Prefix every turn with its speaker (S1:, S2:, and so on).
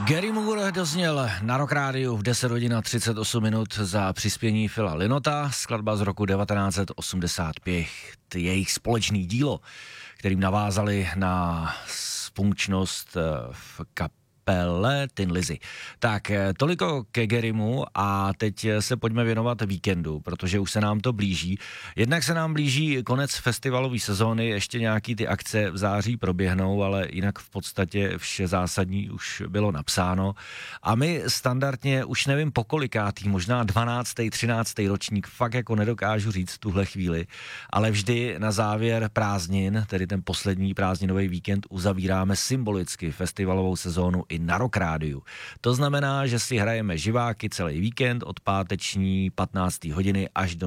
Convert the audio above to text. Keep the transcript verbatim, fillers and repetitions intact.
S1: Gary Moore dozněl na Rock Rádiu v deset hodin a třicet osm minut za přispění Phila Lynota, skladba z roku devatenáct set osmdesát pět, jejich společný dílo, kterým navázali na funkčnost v kapele Tin Lizzy. Tak, toliko ke Garymu a teď se pojďme věnovat víkendu, protože už se nám to blíží. Jednak se nám blíží konec festivalové sezóny, ještě nějaký ty akce v září proběhnou, ale jinak v podstatě vše zásadní už bylo napsáno. A my standardně, už nevím pokolikátý, možná dvanáctý, třináctý ročník, fakt jako nedokážu říct v tuhle chvíli, ale vždy na závěr prázdnin, tedy ten poslední prázdninový víkend, uzavíráme symbolicky festivalovou sezónu i na Rock Rádiu. To znamená, že si hrajeme živáky celý víkend od páteční patnácté hodiny až do